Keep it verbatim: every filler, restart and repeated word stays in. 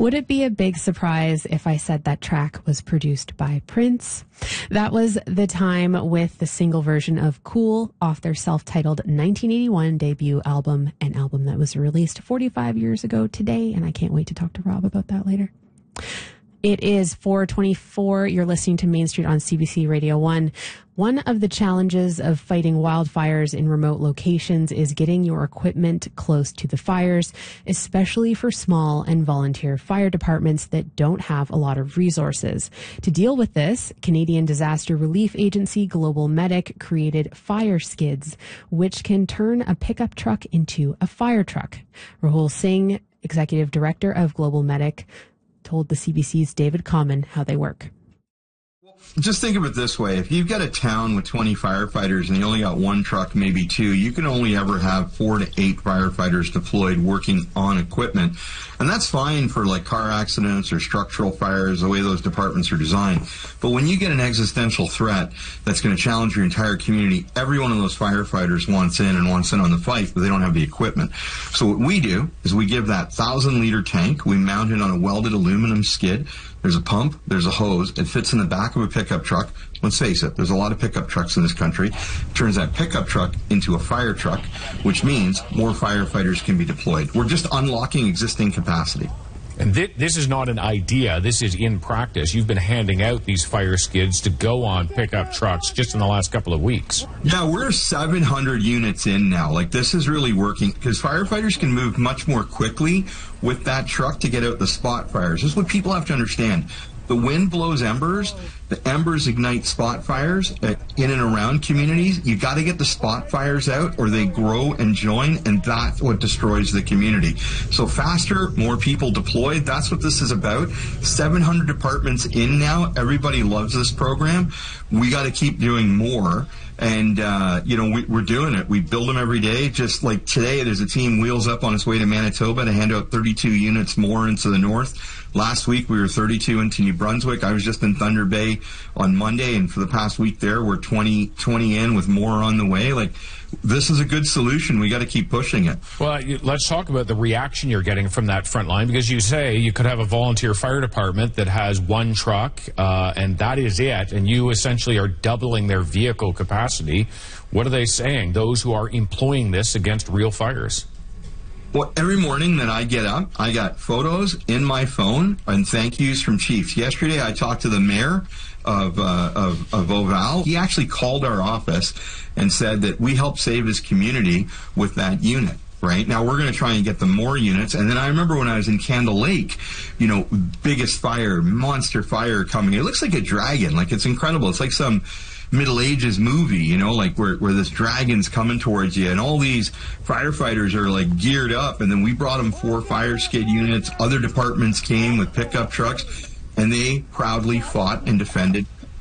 Would it be a big surprise if I said that track was produced by Prince? That was The Time with the single version of Cool off their self-titled nineteen eighty-one debut album, an album that was released forty-five years ago today, and I can't wait to talk to Rob about that later. It is four twenty-four. You're listening to Main Street on C B C Radio one. One of the challenges of fighting wildfires in remote locations is getting your equipment close to the fires, especially for small and volunteer fire departments that don't have a lot of resources. To deal with this, Canadian disaster relief agency Global Medic created fire skids, which can turn a pickup truck into a fire truck. Rahul Singh, executive director of Global Medic, told the C B C's David Common how they work. Just think of it this way. If you've got a town with twenty firefighters and you only got one truck, maybe two, you can only ever have four to eight firefighters deployed working on equipment. And that's fine for like car accidents or structural fires, the way those departments are designed. But when you get an existential threat that's going to challenge your entire community, every one of those firefighters wants in and wants in on the fight, but they don't have the equipment. So what we do is we give that thousand liter tank, we mount it on a welded aluminum skid. There's a pump, there's a hose, it fits in the back of a pickup truck. Let's face it, there's a lot of pickup trucks in this country. It turns that pickup truck into a fire truck, which means more firefighters can be deployed. We're just unlocking existing capacity. And th this is not an idea, this is in practice. You've been handing out these fire skids to go on pickup trucks just in the last couple of weeks. Yeah, we're seven hundred units in now. Like, this is really working because firefighters can move much more quickly with that truck to get out the spot fires. This is what people have to understand. The wind blows embers. The embers ignite spot fires uh, in and around communities. You got to get the spot fires out or they grow and join, and that's what destroys the community. So faster, more people deployed. That's what this is about. seven hundred departments in now. Everybody loves this program. We got to keep doing more. And, uh, you know, we, we're doing it. We build them every day. Just like today, there's a team wheels up on its way to Manitoba to hand out thirty-two units more into the north. Last week, we were thirty-two into New Brunswick. I was just in Thunder Bay on Monday, and for the past week there, we're twenty, twenty in with more on the way. Like, this is a good solution. We got to keep pushing it. Well, let's talk about the reaction you're getting from that front line, because you say you could have a volunteer fire department that has one truck, uh, and that is it, and you essentially are doubling their vehicle capacity. What are they saying, those who are employing this against real fires? Well, every morning that I get up, I got photos in my phone and thank yous from chiefs. Yesterday, I talked to the mayor of, uh, of, of Oval. He actually called our office and said that we helped save his community with that unit. Right now, we're going to try and get them more units. And then I remember when I was in Candle Lake, you know, biggest fire, monster fire coming. It looks like a dragon. Like, it's incredible. It's like some Middle Ages movie, you know, like where, where this dragon's coming towards you, and all these firefighters are like geared up. And then we brought them four fire skid units. Other departments came with pickup trucks, and they proudly fought and defended